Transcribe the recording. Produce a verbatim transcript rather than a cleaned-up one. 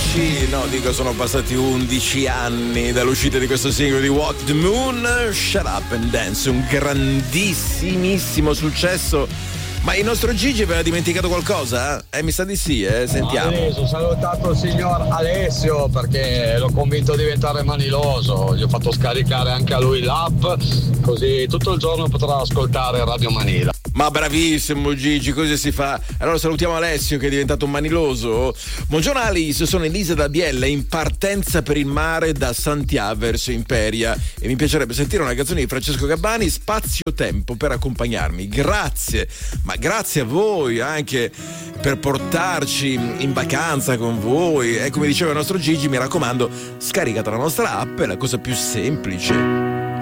dieci, no, dico sono passati undici anni dall'uscita di questo singolo di Walk the Moon, Shut Up and Dance, un grandissimissimo successo. Ma il nostro Gigi aveva dimenticato qualcosa? Eh, mi sa di sì, eh, sentiamo. Adesso ho salutato il signor Alessio perché l'ho convinto a diventare maniloso, gli ho fatto scaricare anche a lui l'app, così tutto il giorno potrà ascoltare Radio Manila. Ma bravissimo Gigi, così si fa. Allora salutiamo Alessio che è diventato un maniloso. Buongiorno Alice, sono Elisa da Biella in partenza per il mare da Santiago verso Imperia e mi piacerebbe sentire una canzone di Francesco Gabbani, Spazio Tempo, per accompagnarmi. Grazie, ma grazie a voi anche per portarci in vacanza con voi. E come diceva il nostro Gigi, mi raccomando, scaricate la nostra app, è la cosa più semplice.